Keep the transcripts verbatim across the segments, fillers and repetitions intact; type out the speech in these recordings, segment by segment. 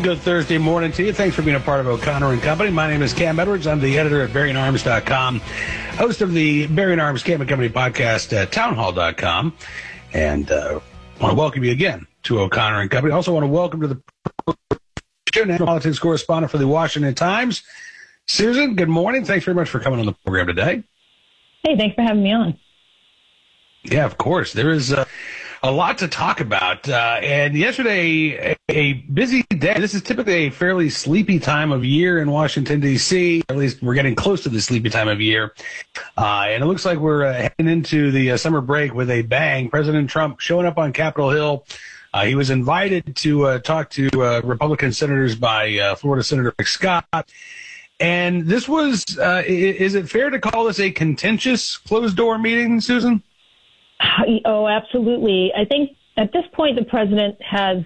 good Thursday morning to you. Thanks for being a part of O'Connor and Company. My name is Cam Edwards. I'm the editor at Bearing Arms dot com, host of the Bearing Arms Cam and Company podcast at town hall dot com, and uh, want to welcome you again to O'Connor and Company. Also want to welcome to the national politics correspondent for the Washington Times, Susan. Good morning. Thanks very much for coming on the program today. Hey, thanks for having me on. Yeah, of course. There is uh, a lot to talk about. Uh, and yesterday, a, a busy day. This is typically a fairly sleepy time of year in Washington, D C. At least we're getting close to the sleepy time of year. Uh, and it looks like we're uh, heading into the uh, summer break with a bang. President Trump showing up on Capitol Hill. Uh, he was invited to uh, talk to uh, Republican senators by uh, Florida Senator Rick Scott. And this was, uh, is it fair to call this a contentious closed-door meeting, Susan? Oh, absolutely. I think at this point, the president has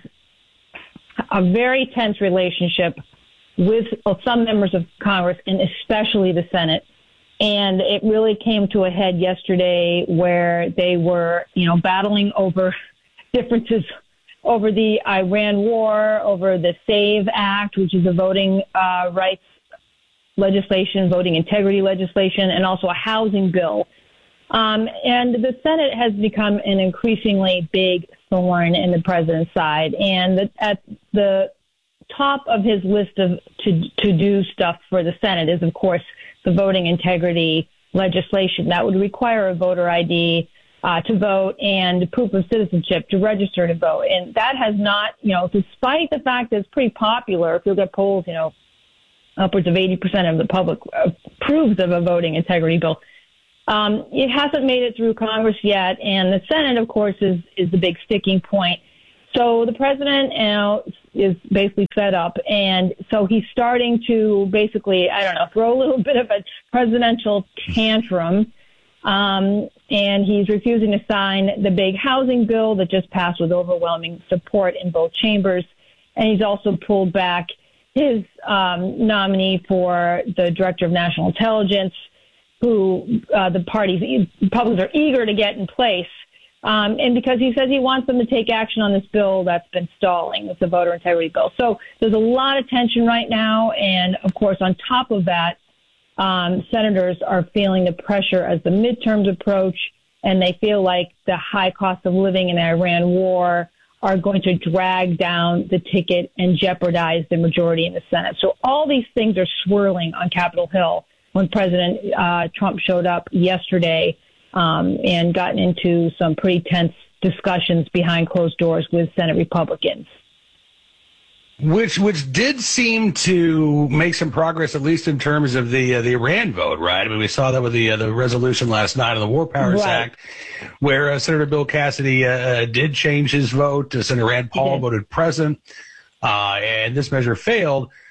a very tense relationship with some members of Congress and especially the Senate. And it really came to a head yesterday where they were, you know, battling over differences over the Iran war, over the SAVE Act, which is a voting uh, rights legislation, voting integrity legislation, and also a housing bill. Um, and the Senate has become an increasingly big thorn in the president's side. And the, at the top of his list of to, to do stuff for the Senate is, of course, the voting integrity legislation that would require a voter I D uh, to vote and proof of citizenship to register to vote. And that has not, you know, despite the fact that it's pretty popular, if you look at polls, you know, upwards of eighty percent of the public approves of a voting integrity bill. Um, it hasn't made it through Congress yet, and the Senate, of course, is, is the big sticking point. So the president you know, is basically fed up, and so he's starting to basically, I don't know, throw a little bit of a presidential tantrum, um, and he's refusing to sign the big housing bill that just passed with overwhelming support in both chambers, and he's also pulled back his um, nominee for the Director of National Intelligence, who uh, the parties, Republicans are eager to get in place. Um, and because he says he wants them to take action on this bill that's been stalling, it's a voter integrity bill. So there's a lot of tension right now. And, of course, on top of that, um, senators are feeling the pressure as the midterms approach, and they feel like the high cost of living in the Iran war are going to drag down the ticket and jeopardize the majority in the Senate. So all these things are swirling on Capitol Hill when President uh, Trump showed up yesterday um, and gotten into some pretty tense discussions behind closed doors with Senate Republicans. Which which did seem to make some progress, at least in terms of the uh, the Iran vote, right? I mean, we saw that with the uh, the resolution last night on the War Powers right. Act, where uh, Senator Bill Cassidy uh, did change his vote. Uh, Senator Rand Paul voted present, uh, and this measure failed.